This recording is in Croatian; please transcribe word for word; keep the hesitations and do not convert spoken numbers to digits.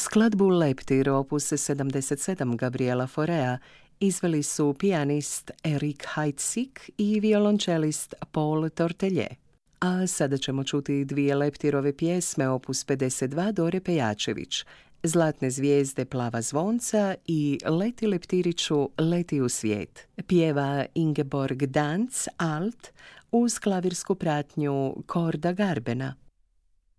Skladbu Leptir opus sedamdeset sedam Gabriela Faurea izveli su pijanist Erik Heidsieck i violončelist Paul Tortelje. A sada ćemo čuti dvije Leptirove pjesme opus pedeset dva Dore Pejačević, Zlatne zvijezde plava zvonca i Leti leptiriću, leti u svijet. Pjeva Ingeborg Danz alt uz klavirsku pratnju Korda Garbena.